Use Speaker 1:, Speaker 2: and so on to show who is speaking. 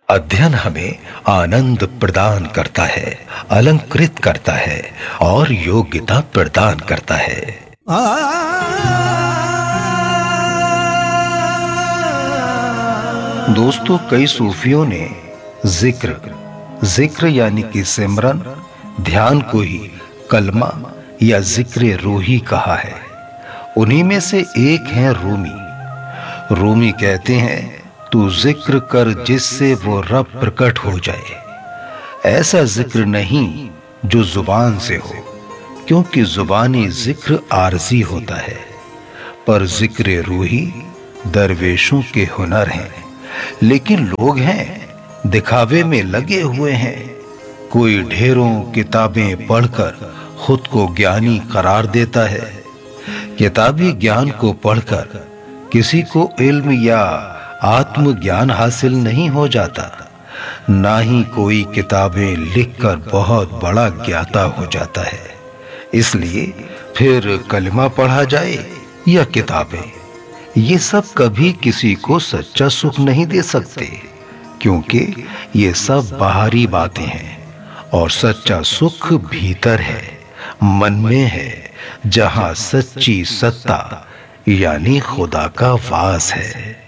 Speaker 1: अध्ययन हमें आनंद प्रदान करता है, अलंकृत करता है और योग्यता प्रदान करता है। दोस्तों, कई सूफियों ने जिक्र यानी कि सिमरन, ध्यान को ही कलमा या जिक्र रूही कहा है। उन्हीं में से एक है रूमी कहते हैं, तू जिक्र कर जिससे वो रब प्रकट हो जाए। ऐसा जिक्र नहीं जो जुबान से हो, क्योंकि जुबानी जिक्र आरजी होता है, पर जिक्र रूही दरवेशों के हुनर हैं। लेकिन लोग हैं दिखावे में लगे हुए हैं। कोई ढेरों किताबें पढ़कर खुद को ज्ञानी करार देता है। किताबी ज्ञान को पढ़कर किसी को इल्म या आत्मज्ञान हासिल नहीं हो जाता, ना ही कोई किताबें लिखकर बहुत बड़ा ज्ञाता हो जाता है। इसलिए फिर कलमा पढ़ा जाए या किताबें, ये सब कभी किसी को सच्चा सुख नहीं दे सकते, क्योंकि ये सब बाहरी बातें हैं और सच्चा सुख भीतर है, मन में है, जहां सच्ची सत्ता यानी खुदा का वास है।